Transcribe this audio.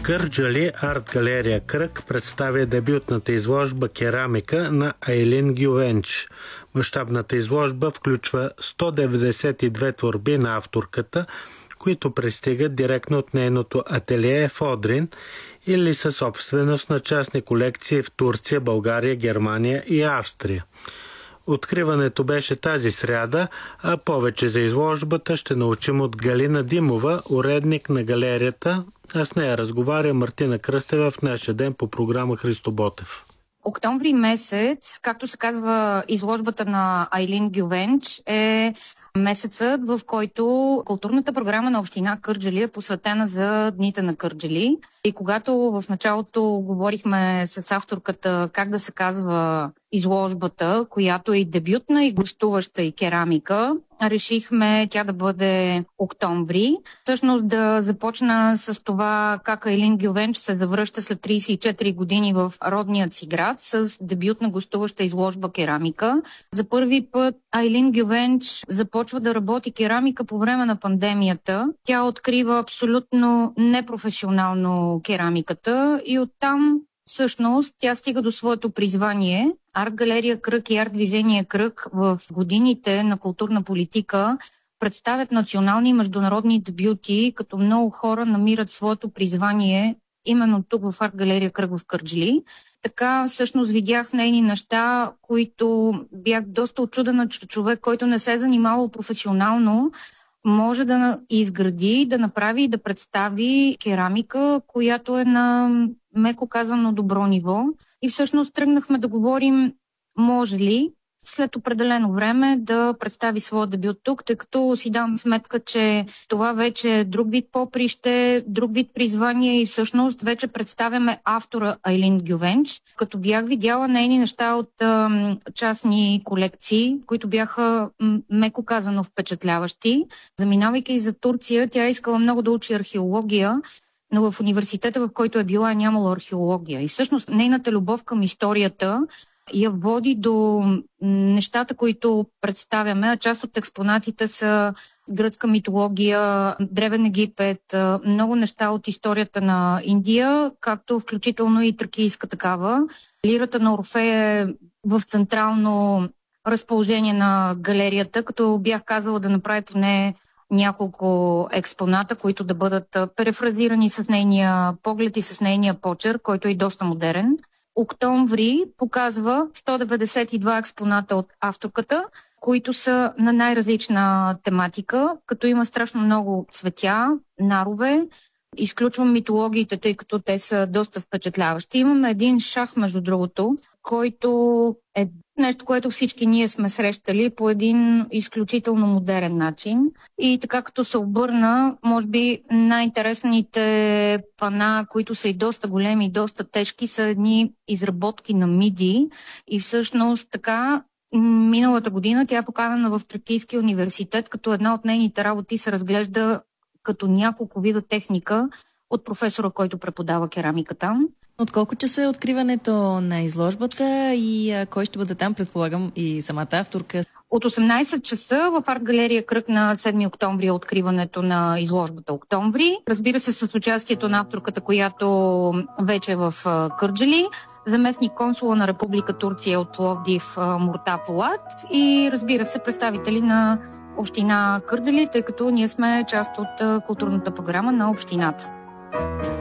Кърджали Арт галерия Кръг представя дебютната изложба «Керамика» на Айлин Гювенч. Мащабната изложба включва 192 творби на авторката, които пристигат директно от нейното ателие в Одрин или са собственост на частни колекции в Турция, България, Германия и Австрия. Откриването беше тази сряда, а повече за изложбата ще научим от Галина Димова, уредник на галерията, а с нея разговаря Мартина Кръстева в нашия ден по програма Христо Ботев. Октомври месец, както се казва изложбата на Айлин Гювенч, е месецът, в който културната програма на община Кърджали е посветена за Дните на Кърджали. И когато в началото говорихме с авторката как да се казва изложбата, която е и дебютна, и гостуваща, и керамика, решихме тя да бъде Октомври. Всъщност да започна с това как Айлин Гювенч се завръща след 34 години в родният си град с дебютна гостуваща изложба керамика. За първи път Айлин Гювенч започва да работи керамика по време на пандемията. Тя открива абсолютно непрофесионално керамиката и оттам всъщност тя стига до своето призвание. Арт галерия Кръг и арт движение Кръг в годините на културна политика представят национални и международни дебюти, като много хора намират своето призвание именно тук в арт галерия Кръг в Кърджали. Така всъщност видях нейни неща, които бях доста учудена, че човек, който не се е занимавал професионално, може да изгради, да направи и да представи керамика, която е на, меко казано, добро ниво. И всъщност тръгнахме да говорим, може ли след определено време да представи своя дебют тук, тъй като си дам сметка, че това вече е друг вид поприще, друг вид призвание и всъщност вече представяме автора Айлин Гювенч, като бях видяла нейни неща от частни колекции, които бяха меко казано впечатляващи. Заминавайки за Турция, тя искала много да учи археология, но в университета, в който е била, нямала археология. И всъщност нейната любов към историята я води до нещата, които представяме, а част от експонатите са гръцка митология, Древен Египет, много неща от историята на Индия, както включително и тракийска такава. Лирата на Орфея е в централно разположение на галерията, като бях казала да направи поне няколко експоната, които да бъдат перефразирани с нейния поглед и с нейния почерк, който е доста модерен. Октомври показва 192 експоната от авторката, които са на най-различна тематика, като има страшно много цветя, нарове. Изключвам митологиите, тъй като те са доста впечатляващи. Имаме един шах, между другото, който е нещо, което всички ние сме срещали по един изключително модерен начин. И така като се обърна, може би най-интересните пана, които са и доста големи и доста тежки, са едни изработки на миди. И всъщност така миналата година тя е поканена в Тракийския университет, като една от нейните работи се разглежда като няколко вида техника от професора, който преподава керамика там. От колко часа е откриването на изложбата и кой ще бъде там, предполагам, и самата авторка? От 18 часа в арт галерия Кръг на 7 октомври е откриването на изложбата Октомври. Разбира се, с участието на авторката, която вече е в Кърджали, заместник консула на Република Турция от Пловдив Мурта Полат и разбира се, представители на община Кърджали, тъй като ние сме част от културната програма на общината.